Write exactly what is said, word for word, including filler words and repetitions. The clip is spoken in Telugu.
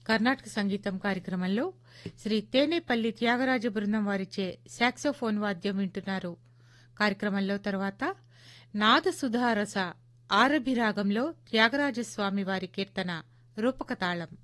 కర్ణాటక సంగీతం కార్యక్రమంలో శ్రీ తేనేపల్లి త్యాగరాజ బృందం వారిచే సాక్సోఫోన్ వాద్యం వింటున్నారు. కార్యక్రమంలో తర్వాత నాదసుధారస ఆరభిరాగంలో త్యాగరాజస్వామి వారి కీర్తన రూపకతాళం.